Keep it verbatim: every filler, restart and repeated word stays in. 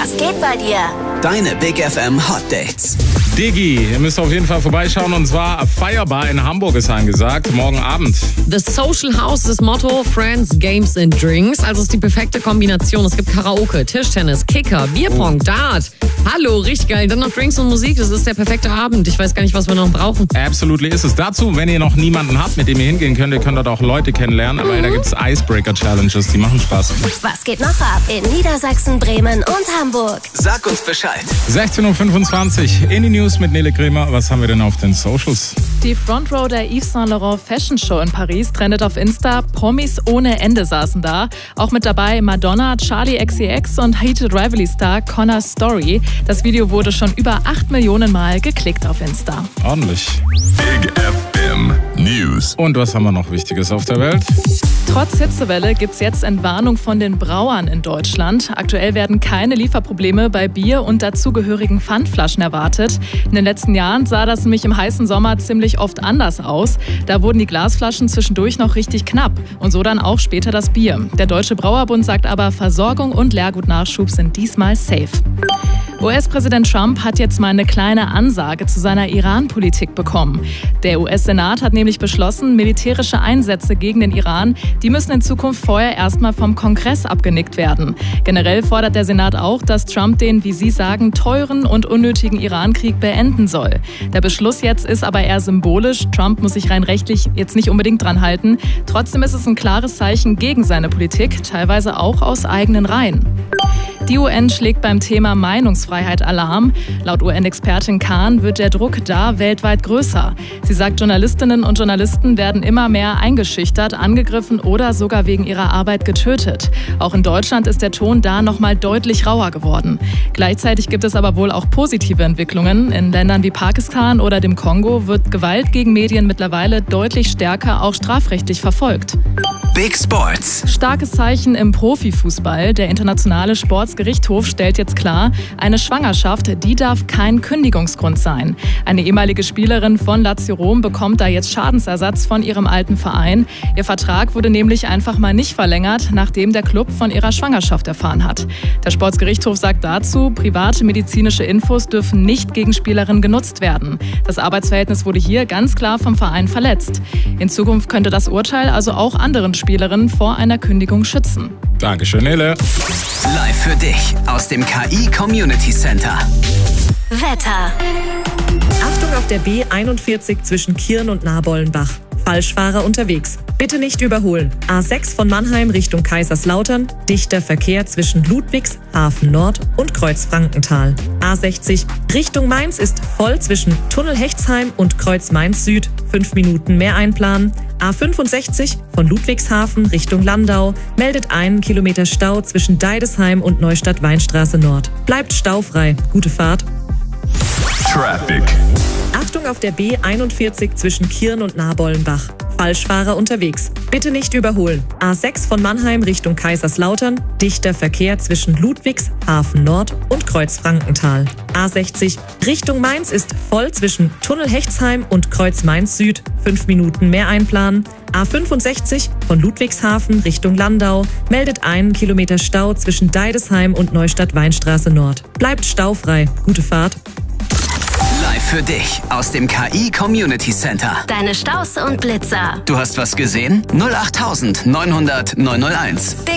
Was geht bei dir? Deine Big F M Hot Dates. Digi, ihr müsst auf jeden Fall vorbeischauen, und zwar Feierbar in Hamburg ist angesagt, morgen Abend. The Social House, das Motto, Friends, Games and Drinks. Also es ist die perfekte Kombination. Es gibt Karaoke, Tischtennis, Kicker, Bierpong, Dart. Hallo, richtig geil. Dann noch Drinks und Musik. Das ist der perfekte Abend. Ich weiß gar nicht, was wir noch brauchen. Absolutely ist es. Dazu, wenn ihr noch niemanden habt, mit dem ihr hingehen könnt, ihr könnt dort auch Leute kennenlernen, weil da gibt es Icebreaker-Challenges, die machen Spaß. Was geht noch ab in Niedersachsen, Bremen und Hamburg? Sag uns Bescheid. sechzehn Uhr fünfundzwanzig in die News mit Nele Kremer. Was haben wir denn auf den Socials? Die Front Row der Yves Saint Laurent Fashion Show in Paris trendet auf Insta. Promis ohne Ende saßen da. Auch mit dabei Madonna, Charli X C X und Heated Rivalry Star Connor Story. Das Video wurde schon über acht Millionen Mal geklickt auf Insta. Ordentlich. Big F M News. Und was haben wir noch Wichtiges auf der Welt? Trotz Hitzewelle gibt es jetzt Entwarnung von den Brauern in Deutschland. Aktuell werden keine Lieferprobleme bei Bier und dazugehörigen Pfandflaschen erwartet. In den letzten Jahren sah das nämlich im heißen Sommer ziemlich oft anders aus. Da wurden die Glasflaschen zwischendurch noch richtig knapp und so dann auch später das Bier. Der Deutsche Brauerbund sagt aber, Versorgung und Leergutnachschub sind diesmal safe. U S-Präsident Trump hat jetzt mal eine kleine Ansage zu seiner Iran-Politik bekommen. Der U S-Senat hat nämlich beschlossen, militärische Einsätze gegen den Iran, die müssen in Zukunft vorher erstmal vom Kongress abgenickt werden. Generell fordert der Senat auch, dass Trump den, wie Sie sagen, teuren und unnötigen Iran-Krieg beenden soll. Der Beschluss jetzt ist aber eher symbolisch. Trump muss sich rein rechtlich jetzt nicht unbedingt dran halten. Trotzdem ist es ein klares Zeichen gegen seine Politik, teilweise auch aus eigenen Reihen. Die U N schlägt beim Thema Meinungsfreiheit Alarm. Laut U N-Expertin Khan wird der Druck da weltweit größer. Sie sagt, Journalistinnen und Journalisten werden immer mehr eingeschüchtert, angegriffen oder sogar wegen ihrer Arbeit getötet. Auch in Deutschland ist der Ton da nochmal deutlich rauer geworden. Gleichzeitig gibt es aber wohl auch positive Entwicklungen. In Ländern wie Pakistan oder dem Kongo wird Gewalt gegen Medien mittlerweile deutlich stärker auch strafrechtlich verfolgt. Big Sports. Starkes Zeichen im Profifußball. Der internationale Sportsgerichtshof stellt jetzt klar, eine Schwangerschaft, die darf kein Kündigungsgrund sein. Eine ehemalige Spielerin von Lazio Rom bekommt da jetzt Schadensersatz von ihrem alten Verein. Ihr Vertrag wurde nämlich einfach mal nicht verlängert, nachdem der Club von ihrer Schwangerschaft erfahren hat. Der Sportsgerichtshof sagt dazu, private medizinische Infos dürfen nicht gegen Spielerinnen genutzt werden. Das Arbeitsverhältnis wurde hier ganz klar vom Verein verletzt. In Zukunft könnte das Urteil also auch anderen Spielerinnen vor einer Kündigung schützen. Dankeschön, Nele. Live für dich aus dem K I Community Center. Wetter. Achtung auf der B einundvierzig zwischen Kirn und Nabollenbach. Falschfahrer unterwegs. Bitte nicht überholen. A sechs von Mannheim Richtung Kaiserslautern. Dichter Verkehr zwischen Ludwigshafen Nord und Kreuz-Frankenthal. A sechzig Richtung Mainz ist voll zwischen Tunnel Hechtsheim und Kreuz Mainz Süd. Fünf Minuten mehr einplanen. A fünfundsechzig von Ludwigshafen Richtung Landau meldet einen Kilometer Stau zwischen Deidesheim und Neustadt-Weinstraße Nord. Bleibt staufrei. Gute Fahrt. Traffic. Achtung auf der B einundvierzig zwischen Kirn und Nabollenbach. Falschfahrer unterwegs. Bitte nicht überholen. A sechs von Mannheim Richtung Kaiserslautern. Dichter Verkehr zwischen Ludwigshafen Nord und Kreuz-Frankenthal. A sechzig Richtung Mainz ist voll zwischen Tunnel Hechtsheim und Kreuz Mainz Süd. Fünf Minuten mehr einplanen. A fünfundsechzig von Ludwigshafen Richtung Landau meldet einen Kilometer Stau zwischen Deidesheim und Neustadt-Weinstraße Nord. Bleibt staufrei. Gute Fahrt. Live für dich aus dem K I Community Center. Deine Staus und Blitzer. Du hast was gesehen? null acht neunhundert neunhunderteins. Big